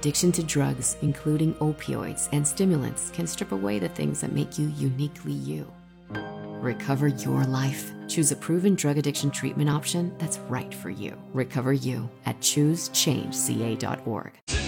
Addiction to drugs, including opioids and stimulants, can strip away the things that make you uniquely you. Recover your life. Choose a proven drug addiction treatment option that's right for you. Recover you at choosechangeca.org.